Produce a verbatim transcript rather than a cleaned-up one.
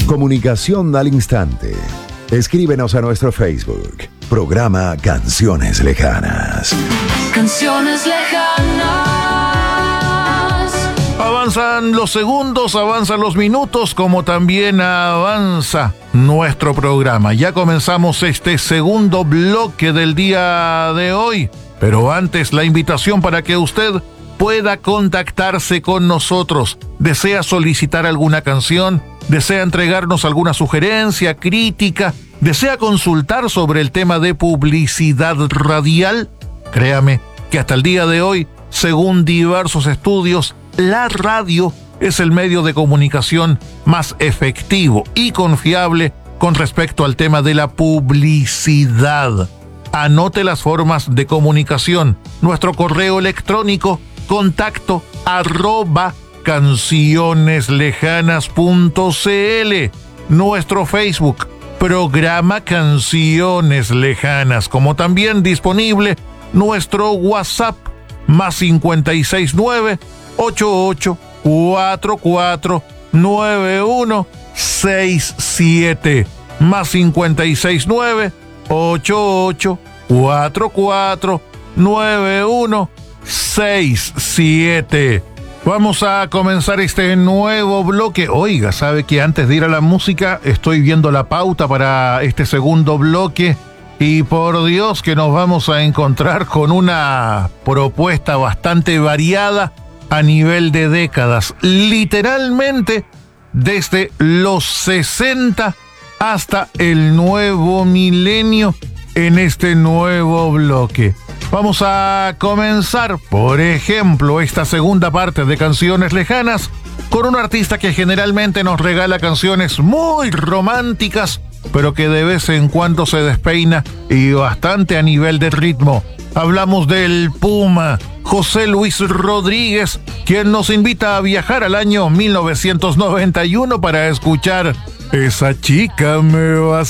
Comunicación al instante. Escríbenos a nuestro Facebook. Programa Canciones Lejanas. Canciones lejanas. Avanzan los segundos, avanzan los minutos, como también avanza nuestro programa. Ya comenzamos este segundo bloque del día de hoy, pero antes la invitación para que usted pueda contactarse con nosotros. ¿Desea solicitar alguna canción? ¿Desea entregarnos alguna sugerencia, crítica? ¿Desea consultar sobre el tema de publicidad radial? Créame que hasta el día de hoy, según diversos estudios, la radio es el medio de comunicación más efectivo y confiable con respecto al tema de la publicidad. Anote las formas de comunicación. Nuestro correo electrónico, contacto arroba cancioneslejanas punto cl. Nuestro Facebook, programa Canciones Lejanas, como también disponible nuestro WhatsApp, más cincuenta y seis nueve, ochenta y ocho, cuarenta y cuatro, noventa y uno sesenta y siete, más cincuenta y seis nueve, ochenta y ocho, cuarenta y cuatro, noventa y uno sesenta y siete. Vamos a comenzar este nuevo bloque. Oiga, ¿sabe que antes de ir a la música estoy viendo la pauta para este segundo bloque? Y por Dios que nos vamos a encontrar con una propuesta bastante variada a nivel de décadas. Literalmente desde los sesenta hasta el nuevo milenio en este nuevo bloque. Vamos a comenzar, por ejemplo, esta segunda parte de Canciones Lejanas con un artista que generalmente nos regala canciones muy románticas, pero que de vez en cuando se despeina y bastante a nivel de ritmo. Hablamos del Puma, José Luis Rodríguez, quien nos invita a viajar al año mil novecientos noventa y uno para escuchar Esa chica me va a